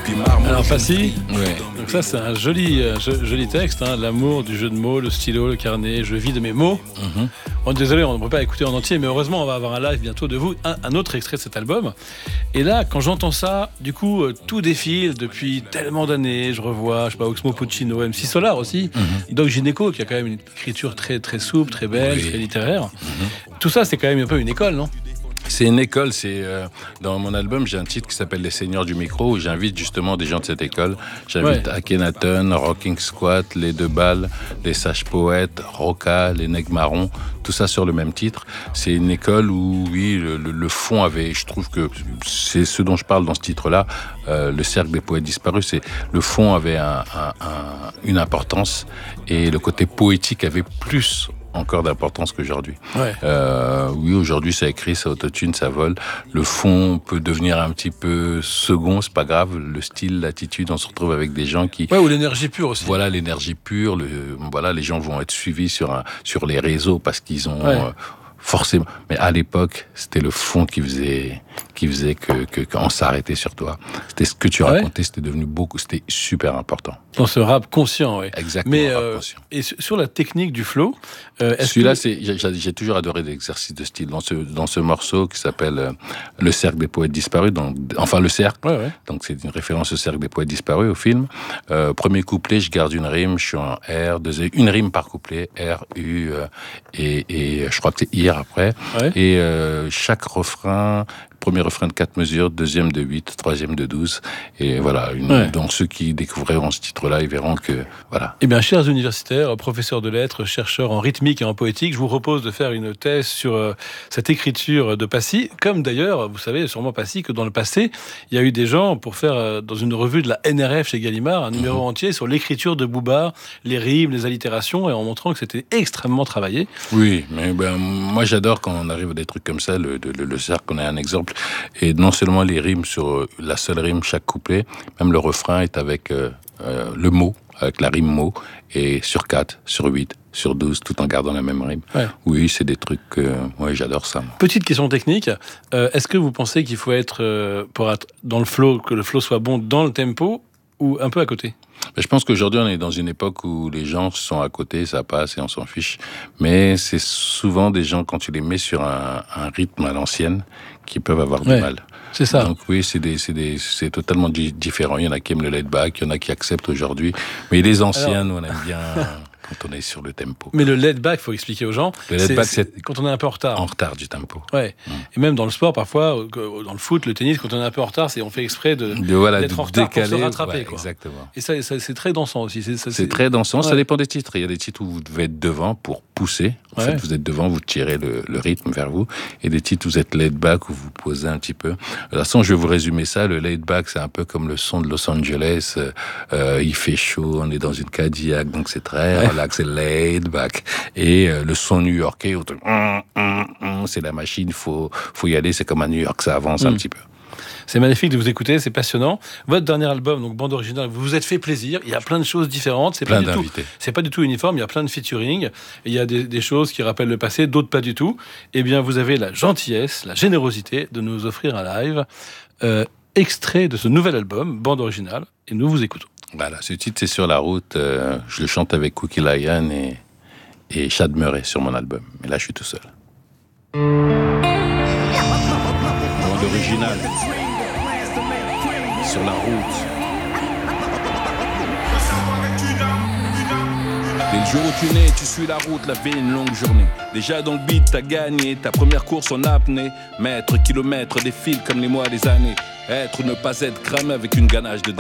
Alors Passy, Ouais. donc ça c'est un joli texte, hein, l'amour du jeu de mots, le stylo, le carnet, je vis de mes mots. Désolé, on ne peut pas écouter en entier, mais heureusement on va avoir un live bientôt de vous, un autre extrait de cet album. Et là, quand j'entends ça, du coup, tout défile depuis tellement d'années. Je revois, je sais pas, Oxmo Puccino, MC Solar aussi, Doc Gineco qui a quand même une écriture très très souple, très belle, très littéraire. Tout ça, c'est quand même un peu une école, non ? C'est une école, dans mon album, j'ai un titre qui s'appelle Les Seigneurs du Micro, où j'invite justement des gens de cette école. J'invite Akhenaton, Rocking Squat, Les Deux Balles, Les Sages Poètes, Roca, Les Nègres Marrons, tout ça sur le même titre. C'est une école où, oui, le fond avait, je trouve que c'est ce dont je parle dans ce titre-là, le cercle des poètes disparus, c'est le fond avait une importance et le côté poétique avait plus encore d'importance qu'aujourd'hui. Oui, aujourd'hui, ça écrit, ça autotune, ça vole. Le fond peut devenir un petit peu second, c'est pas grave. Le style, l'attitude, on se retrouve avec des gens qui... Ouais, ou l'énergie pure aussi. Voilà, l'énergie pure. Les gens vont être suivis sur les réseaux parce qu'ils ont... forcément. Mais à l'époque, c'était le fond qui faisait que quand on s'arrêtait sur toi. C'était ce que tu racontais, c'était super important. Dans ce rap conscient, oui. Exactement, mais, rap conscient. Et sur la technique du flow, celui-là, j'ai toujours adoré l'exercice de style. Dans ce morceau qui s'appelle Le Cercle des Poètes Disparus, le cercle, donc c'est une référence au Cercle des Poètes Disparus, au film. Premier couplet, je garde une rime, je suis en R, une rime par couplet, R, U, et je crois que c'est IR après. Et chaque refrain, premier refrain de 4 mesures, deuxième de 8, troisième de 12. Et voilà, donc ceux qui découvriront ce titre-là, ils verront que... Voilà. Eh bien, chers universitaires, professeurs de lettres, chercheurs en rythmique et en poétique, je vous propose de faire une thèse sur cette écriture de Passy. Comme d'ailleurs, vous savez sûrement Passy, que dans le passé, il y a eu des gens pour faire, dans une revue de la NRF chez Gallimard, un numéro entier sur l'écriture de Booba, les rimes, les allitérations, et en montrant que c'était extrêmement travaillé. Oui, mais moi j'adore quand on arrive à des trucs comme ça, le cercle, on a un exemple. Et non seulement les rimes sur la seule rime, chaque couplet, même le refrain est avec le mot, avec la rime mot, et sur 4, sur 8, sur 12, tout en gardant la même rime. Oui, c'est des trucs moi j'adore ça. Petite question technique, est-ce que vous pensez qu'il faut être, pour être dans le flow, que le flow soit bon dans le tempo, ou un peu à côté ? Je pense qu'aujourd'hui, on est dans une époque où les gens sont à côté, ça passe et on s'en fiche. Mais c'est souvent des gens, quand tu les mets sur un rythme à l'ancienne, qui peuvent avoir du mal. C'est ça. Donc oui, c'est totalement différent. Il y en a qui aiment le laid back, il y en a qui acceptent aujourd'hui. Mais les anciens, nous, on aime bien quand on est sur le tempo. Mais le laid back, il faut expliquer aux gens, le laid back, c'est quand on est un peu en retard. En retard du tempo. Et même dans le sport, parfois, dans le foot, le tennis, quand on est un peu en retard, on fait exprès d'être en retard pour se rattraper. Exactement. Et ça, c'est très dansant aussi. C'est très dansant, ça dépend des titres. Il y a des titres où vous devez être devant pour pousser. En fait, vous êtes devant, vous tirez le rythme vers vous. Et des titres où vous êtes laid back, où vous posez un petit peu. De toute façon, je vais vous résumer ça. Le laid back, c'est un peu comme le son de Los Angeles. Il fait chaud, on est dans une Cadillac, donc c'est très relax, c'est laid back. Et le son new-yorkais, c'est la machine, faut y aller, c'est comme à New York, ça avance un petit peu. C'est magnifique de vous écouter, c'est passionnant. Votre dernier album, donc bande originale, vous vous êtes fait plaisir. Il y a plein de choses différentes. C'est pas du tout uniforme. Il y a plein de featuring. Il y a des choses qui rappellent le passé, d'autres pas du tout. Eh bien, vous avez la gentillesse, la générosité de nous offrir un live extrait de ce nouvel album, bande originale, et nous vous écoutons. Voilà, ce titre c'est Sur la route. Je le chante avec Cookie Lion et Chad Murray sur mon album. Mais là, je suis tout seul. Bande originale. Sur la route. Dès le jour où tu nais, tu suis la route, la vie est une longue journée. Déjà dans le beat, t'as gagné ta première course en apnée. Mètres, kilomètres, défilent comme les mois, les années. Être ou ne pas être cramé avec une ganache de dingue.